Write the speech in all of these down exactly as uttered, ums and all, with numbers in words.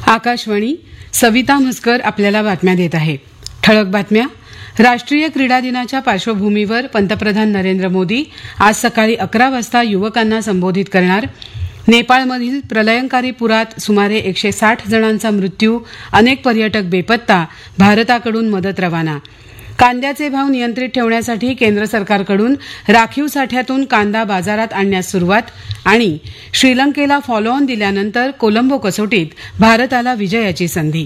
आकाशवाणी. सविता म्हसकर आपल्याला बातम्या देत आहे. ठळक बातम्या. राष्ट्रीय क्रीडा दिनाच्या पार्श्वभूमीवर पंतप्रधान नरेंद्र मोदी आज सकाळी अकरा वाजता युवकांना संबोधित करणार. नेपाळमधील प्रलयंकारी पुरात सुमारे एकशे साठ जणांचा मृत्यू, अनेक पर्यटक बेपत्ता, भारताकडून मदत रवाना. कांद्याचे भाव नियंत्रित ठेवण्यासाठी केंद्र सरकारकडून राखीव साठ्यातून कांदा बाजारात आणण्यास सुरुवात. आणि श्रीलंकेला फॉलो ऑन दिल्यानंतर कोलंबो कसोटीत भारताला विजयाची संधी.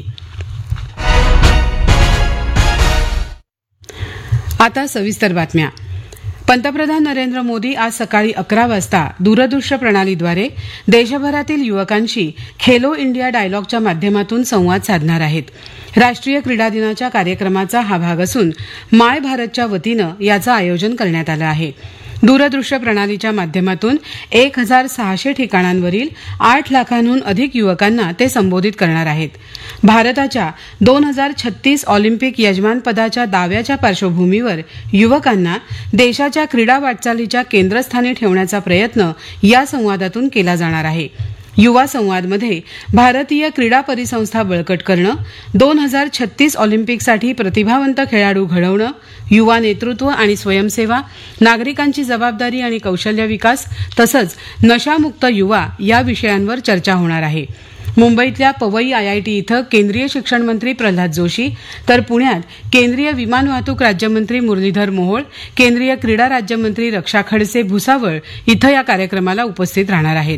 आता सविस्तर बातम्या. पंतप्रधान नरेंद्र मोदी आज सकाळी अकरा वाजता दूरदृश्य प्रणालीद्वारे देशभरातील युवकांशी खेलो इंडिया डायलॉगच्या माध्यमातून संवाद साधणार आहेत. राष्ट्रीय क्रीडा दिनाच्या कार्यक्रमाचा हा भाग असून माय भारतच्या वतीनं याचं आयोजन करण्यात आलं आहे. दूरदृश्य प्रणालीच्या माध्यमातून एक हजार सहाशे ठिकाणांवरील आठ लाखांहून अधिक युवकांना ते संबोधित करणार आहेत. भारताच्या दोन हजार छत्तीस ऑलिम्पिक यजमानपदाच्या दाव्याच्या पार्श्वभूमीवर युवकांना देशाच्या क्रीडा वाटचालीच्या केंद्रस्थानी ठेवण्याचा प्रयत्न या संवादातून केला जाणार आहे. युवा संवादमध्ये भारतीय क्रीडा परिसंस्था बळकट करणं, दोन हजार छत्तीस ऑलिम्पिकसाठी प्रतिभावंत खेळाडू घडवणं, युवा नेतृत्व आणि स्वयंसेवा, नागरिकांची जबाबदारी आणि कौशल्य विकास तसंच नशामुक्त युवा या विषयांवर चर्चा होणार आहे. मुंबईतल्या पवई आयआयटी इथं केंद्रीय शिक्षण मंत्री प्रल्हाद जोशी तर पुण्यात केंद्रीय विमान वाहतूक राज्यमंत्री मुरलीधर मोहोळ, केंद्रीय क्रीडा राज्यमंत्री रक्षा खडसे भुसावळ इथं या कार्यक्रमाला उपस्थित राहणार आहेत.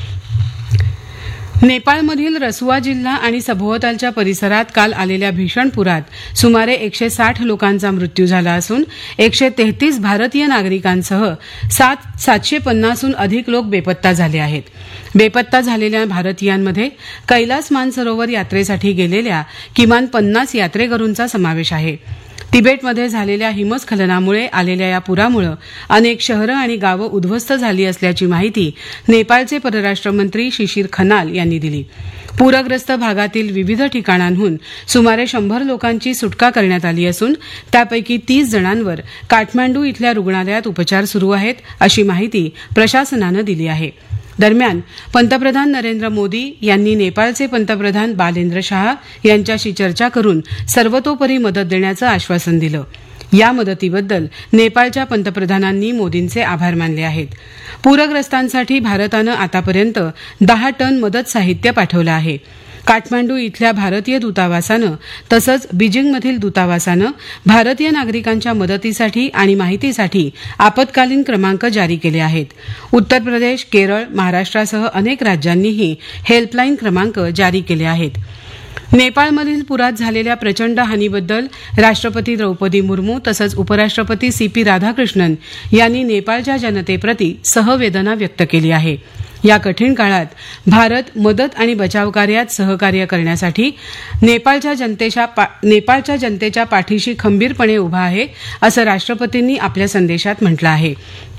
नेपाळमधील रसुआ जिल्हा आणि सभोवतालच्या परिसरात काल आलेल्या भीषण पुरात सुमारे एकशे साठ लोकांचा मृत्यू झाला असून एकशे तेहतीस भारतीय नागरिकांसह सात सातशे पन्नासहून अधिक लोक बेपत्ता झाले आहेत. बेपत्ता झालेल्या भारतीयांमध्ये कैलास मानसरोवर यात्रेसाठी गेलेल्या किमान पन्नास यात्रेकरूंचा समावेश आहे. तिबेटमध्ये झालेल्या हिमस्खलनामुळे आलेल्या या पुरामुळे अनेक शहरं आणि गावं उद्ध्वस्त झाली असल्याची माहिती नेपाळचे परराष्ट्र मंत्री शिशिर खनाल यांनी दिली. पूरग्रस्त भागातील विविध ठिकाणांहून सुमारे शंभर लोकांची सुटका करण्यात आली असून त्यापैकी तीस जणांवर काठमांडू इथल्या रुग्णालयात उपचार सुरू आहेत अशी माहिती प्रशासनानं दिली आहे. दरम्यान पंतप्रधान नरेंद्र मोदी यांनी नेपाळचे पंतप्रधान बालेंद्र शाह यांच्याशी चर्चा करून सर्वतोपरी मदत देण्याचं आश्वासन दिलं. या मदतीबद्दल नेपाळच्या पंतप्रधानांनी मोदींचे आभार मानले आहेत. पूरग्रस्तांसाठी भारतानं आतापर्यंत दहा टन मदत साहित्य पाठवलं आहे. काठमांडू इथल्या भारतीय दूतावासानं तसंच बीजिंगमधील दूतावासानं भारतीय नागरिकांच्या मदतीसाठी आणि माहितीसाठी आपत्कालीन क्रमांक जारी केले आहेत. उत्तर प्रदेश, केरळ, महाराष्ट्रासह अनेक राज्यांनीही हेल्पलाईन क्रमांक जारी केले आहेत. नेपाळमधील पुरात झालेल्या प्रचंड हानीबद्दल राष्ट्रपती द्रौपदी मुर्मू तसंच उपराष्ट्रपती सी पी राधाकृष्णन यांनी नेपाळच्या जनतेप्रती सहवेदना व्यक्त केली आहे. या कठीण काळात भारत मदत आणि बचाव कार्यात सहकार्य करण्यासाठी नेपाळच्या जनतेच्या नेपाळच्या जनतेच्या पाठीशी खंबीरपणे उभा आहे असं राष्ट्रपतींनी आपल्या संदेशात म्हटलं आहे.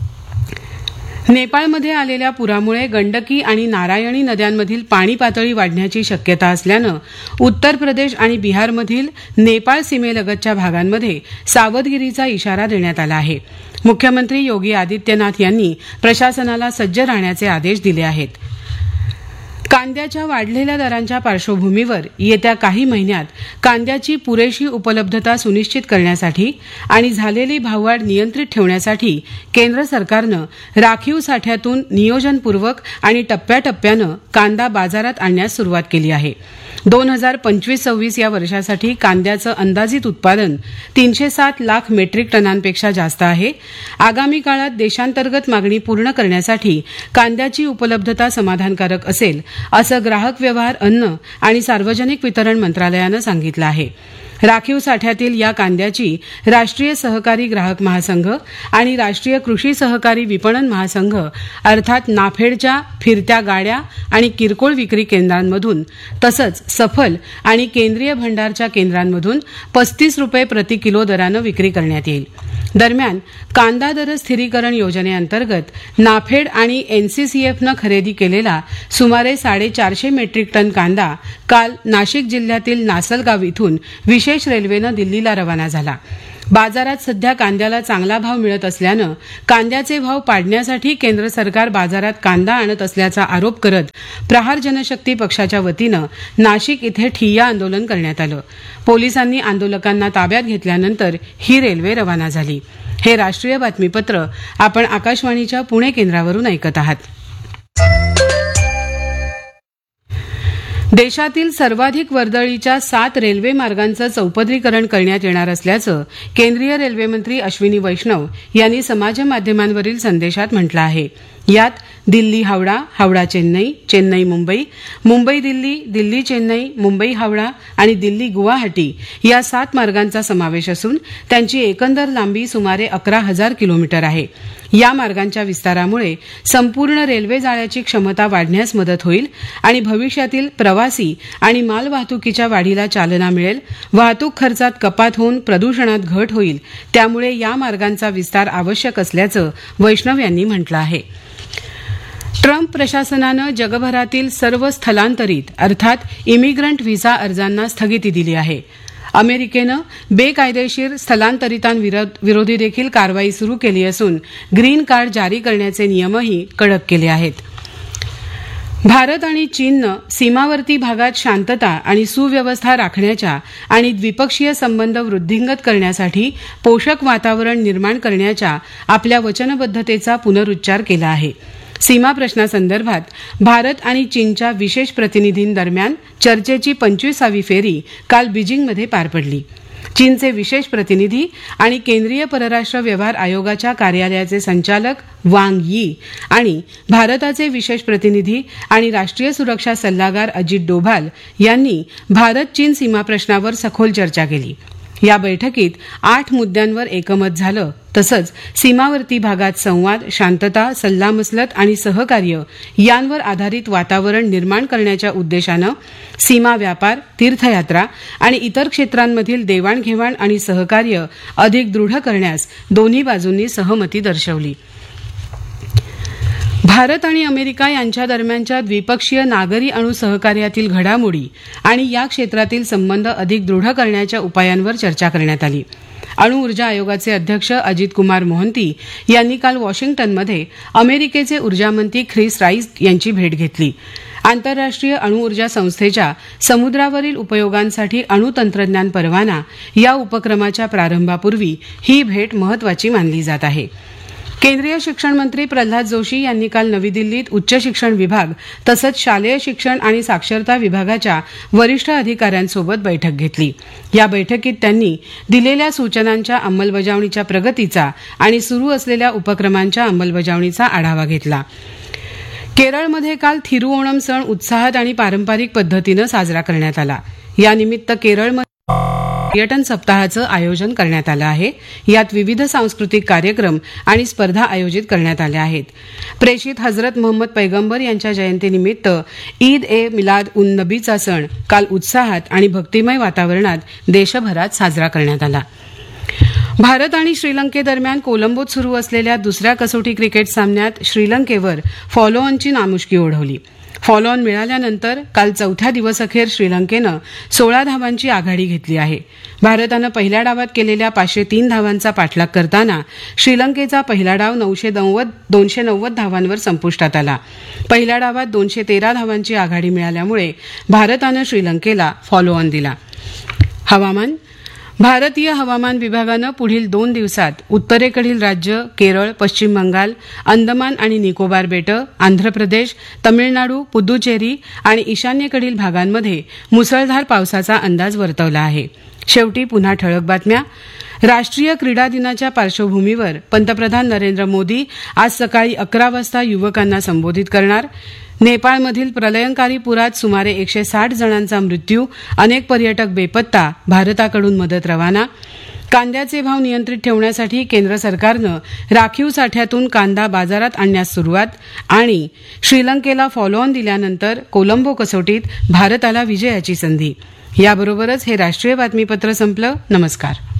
नेपाळमध्ये आलेल्या पुरामुळे गंडकी आणि नारायणी नद्यांमधील पाणी पातळी वाढण्याची शक्यता असल्यानं उत्तर प्रदेश आणि बिहारमधील नेपाळ सीमेलगतच्या भागांमध्ये सावधगिरीचा इशारा देण्यात आला आहे. मुख्यमंत्री योगी आदित्यनाथ यांनी प्रशासनाला सज्ज राहण्याचे आदेश दिले आहेत. कांद्याच्या वाढलेल्या दरांच्या पार्श्वभूमीवर येत्या काही महिन्यात कांद्याची पुरेशी उपलब्धता सुनिश्चित करण्यासाठी आणि झालेली भाववाढ नियंत्रित ठेवण्यासाठी केंद्र सरकारनं राखीव साठ्यातून नियोजनपूर्वक आणि टप्प्याटप्प्यानं कांदा बाजारात आणण्यास सुरुवात केली आहे. दोन हजार पंचवीस सव्वीस या वर्षासाठी कांद्याचं अंदाजित उत्पादन तीनशे सात लाख मेट्रिक टनांपेक्षा जास्त आहे. आगामी काळात देशांतर्गत मागणी पूर्ण करण्यासाठी कांद्याची उपलब्धता समाधानकारक असेल असं ग्राहक व्यवहार, अन्न आणि सार्वजनिक वितरण मंत्रालयानं सांगितलं आहे. राखीव साठ्यातील या कांद्याची राष्ट्रीय सहकारी ग्राहक महासंघ आणि राष्ट्रीय कृषी सहकारी विपणन महासंघ अर्थात नाफेडच्या फिरत्या गाड्या आणि किरकोळ विक्री केंद्रांमधून तसंच सफल आणि केंद्रीय भंडारच्या केंद्रांमधून पस्तीस रुपये प्रति किलो दरानं विक्री करण्यात येईल. दरम्यान कांदा दर स्थिरीकरण योजनेअंतर्गत नाफेड आणि एनसीसीएफनं खरेदी केलेला सुमारे साडेचारशे मेट्रिक टन कांदा काल नाशिक जिल्ह्यातील नासलगाव इथून विशेष रेल्वेनं दिल्लीला रवाना झाला. बाजारात सध्या कांद्याला चांगला भाव मिळत असल्यानं कांद्याचे भाव पाडण्यासाठी केंद्र सरकार बाजारात कांदा आणत असल्याचा आरोप करत प्रहार जनशक्ती पक्षाच्या वतीनं नाशिक इथे ठिय्या आंदोलन करण्यात आलं. पोलिसांनी आंदोलकांना ताब्यात घेतल्यानंतर ही रेल्वे रवाना झाली. हे राष्ट्रीय बातमीपत्र आपण आकाशवाणीच्या पुणे केंद्रावरून ऐकत आहात. देशातील सर्वाधिक वर्दळीच्या सात रेल्वे मार्गांचं चौपदरीकरण करण्यात येणार असल्याचं केंद्रीय रेल्वेमंत्री अश्विनी वैष्णव यांनी समाजमाध्यमांवरील संदेशात म्हटलं आहे. यात दिल्ली हावडा, हावडा चेन्नई, चेन्नई मुंबई, मुंबई दिल्ली, दिल्ली चेन्नई, मुंबई हावडा आणि दिल्ली गुवाहाटी या सात मार्गांचा समावेश असून त्यांची एकंदर लांबी सुमारे अकरा हजार किलोमीटर आहे. या मार्गांच्या विस्तारामुळे संपूर्ण रेल्वे जाळ्याची क्षमता वाढण्यास मदत होईल आणि भविष्यातील प्रवासी आणि मालवाहतुकीच्या वाढीला चालना मिळेल. वाहतूक खर्चात कपात होऊन प्रदूषणात घट होईल. त्यामुळे या मार्गांचा विस्तार आवश्यक असल्याचं वैष्णव यांनी म्हटलं आहे. ट्रम्प प्रशासनानं जगभरातील सर्व स्थलांतरित अर्थात इमिग्रंट व्हिसा अर्जांना स्थगिती दिली आहे. अमेरिकेनं बेकायदेशीर स्थलांतरितांविरोधी देखील कारवाई सुरू केली असून ग्रीन कार्ड जारी करण्याचे नियमही कडक केले आहेत. भारत आणि चीननं सीमावर्ती भागात शांतता आणि सुव्यवस्था राखण्याच्या आणि द्विपक्षीय संबंध वृद्धिंगत करण्यासाठी पोषक वातावरण निर्माण करण्याच्या आपल्या वचनबद्धतेचा पुनरुच्चार केला आहे. सीमा प्रश्नासंदर्भात भारत आणि चीनच्या विशेष प्रतिनिधींदरम्यान चर्चेची पंचवीसावी फेरी काल बीजिंगमध्ये पार पडली. चीनचे विशेष प्रतिनिधी आणि केंद्रीय परराष्ट्र व्यवहार आयोगाच्या कार्यालयाचे संचालक वांग यी आणि भारताचे विशेष प्रतिनिधी आणि राष्ट्रीय सुरक्षा सल्लागार अजित डोभाल यांनी भारत चीन सीमा प्रश्नावर सखोल चर्चा केली. या बैठकीत आठ मुद्द्यांवर एकमत झालं. तसंच सीमावर्ती भागात संवाद, शांतता, सल्लामसलत आणि सहकार्य यांवर आधारित वातावरण निर्माण करण्याच्या उद्देशानं सीमा व्यापार, तीर्थयात्रा आणि इतर क्षेत्रांमधील देवाणघेवाण आणि सहकार्य अधिक दृढ करण्यास दोन्ही बाजूंनी सहमती दर्शवली. भारत आणि अमेरिका यांच्या दरम्यानच्या द्विपक्षीय नागरी अणु सहकार्यातील घडामोडी आणि या क्षेत्रातील संबंध अधिक दृढ करण्याच्या उपायांवर चर्चा करण्यात आली. अणुऊर्जा आयोगाचे अध्यक्ष अजित कुमार मोहंती यांनी काल वॉशिंग्टनमध्ये अमेरिकेचे ऊर्जामंत्री ख्रिस राईस यांची भेट घेतली. आंतरराष्ट्रीय अणुऊर्जा संस्थेच्या समुद्रावरील उपयोगांसाठी अणुतंत्रज्ञान परवाना या उपक्रमाच्या प्रारंभापूर्वी ही भेट महत्वाची मानली जात आहे. केंद्रीय शिक्षण मंत्री प्रल्हाद जोशी यांनी काल नवी दिल्लीत उच्च शिक्षण विभाग तसंच शालेय शिक्षण आणि साक्षरता विभागाच्या वरिष्ठ अधिकाऱ्यांसोबत बैठक घेतली. या बैठकीत त्यांनी दिलेल्या सूचनांच्या अंमलबजावणीच्या प्रगतीचा आणि सुरू असलेल्या उपक्रमांच्या अंमलबजावणीचा आढावा घेतला. केरळमध्ये काल थिरुओणम सण उत्साहात आणि पारंपरिक पद्धतीनं साजरा करण्यात आला. यानिमित्त केरळमध्ये पर्यटन सप्ताहाचं आयोजन करण्यात आलं आहे. यात विविध सांस्कृतिक कार्यक्रम आणि स्पर्धा आयोजित करण्यात आल्या आहेत. प्रेषित हजरत मोहम्मद पैगंबर यांच्या जयंतीनिमित्त ईद ए मिलाद उन नबीचा सण काल उत्साहात आणि भक्तिमय वातावरणात देशभरात साजरा करण्यात आला. भारत आणि श्रीलंकेदरम्यान कोलंबोत सुरू असलेल्या दुसऱ्या कसोटी क्रिकेट सामन्यात श्रीलंकेवर फॉलो ऑनची नामुष्की ओढवली. फॉलो ऑन मिळाल्यानंतर काल चौथ्या दिवसअखेर श्रीलंकेनं सोळा धावांची आघाडी घेतली आहे. भारतानं पहिल्या डावात केलेल्या पाचशे तीन धावांचा पाठलाग करताना श्रीलंकेचा पहिला डाव नऊशे नव्वद दोनशे नव्वद धावांवर संपुष्टात आला. पहिल्या डावात दोनशे तेरा धावांची आघाडी मिळाल्यामुळे भारतानं श्रीलंकेला फॉलो ऑन दिला. हवामान. भारतीय हवामान विभागानं पुढील दोन दिवसात उत्तरेकडील राज्य केरळ, पश्चिम बंगाल, अंदमान आणि निकोबार बेटं, आंध्र प्रदेश, तमिळनाडू, पुदुचेरी आणि ईशान्येकडील भागांमध्ये मुसळधार पावसाचा अंदाज वर्तवला आहे. शेवटी पुन्हा ठळक बातम्या. राष्ट्रीय क्रीडा दिनाच्या पार्श्वभूमीवर पंतप्रधान नरेंद्र मोदी आज सकाळी अकरा वाजता युवकांना संबोधित करणार. नेपाळमधील प्रलयंकारी पुरात सुमारे एकशे साठ जणांचा मृत्यू, अनेक पर्यटक बेपत्ता, भारताकडून मदत रवाना. कांद्याचे भाव नियंत्रित ठेवण्यासाठी केंद्र सरकारनं राखीव साठ्यातून कांदा बाजारात आणण्यास सुरुवात आणि श्रीलंकेला फॉलो ऑन दिल्यानंतर कोलंबो कसोटीत भारताला विजयाची संधी. याबरोबरच हे राष्ट्रीय बातमीपत्र संपलं. नमस्कार.